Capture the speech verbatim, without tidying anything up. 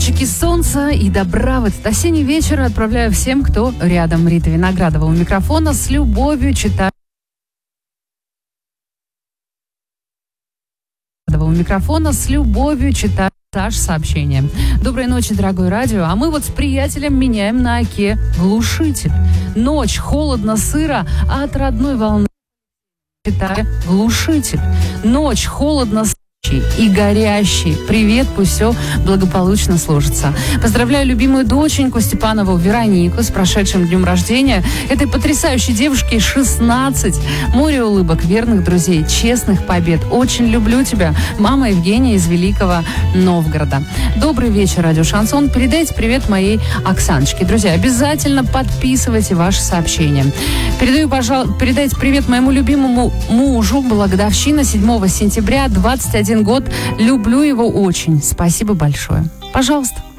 Лучики солнца и добра в этот осенний вечер отправляю всем, кто рядом. Рита Виноградова у микрофона. С любовью читаю. У микрофона с любовью читаю Саш сообщение. Доброй ночи, дорогое радио. А мы вот с приятелем меняем на оке глушитель. Ночь, холодно, сыро, а от родной волны читаю глушитель. Ночь, холодно, сыро и горящий. Привет, пусть все благополучно сложится. Поздравляю любимую доченьку Степанову Веронику с прошедшим днем рождения. Этой потрясающей девушке шестнадцать. Море улыбок, верных друзей, честных побед. Очень люблю тебя. Мама Евгения из Великого Новгорода. Добрый вечер, радио Шансон. Передайте привет моей Оксаночке. Друзья, обязательно подписывайте ваши сообщения. Передаю, пожалуйста, передайте привет моему любимому мужу. Была годовщина седьмого сентября, двадцать один год. Люблю его очень. Спасибо большое. Пожалуйста.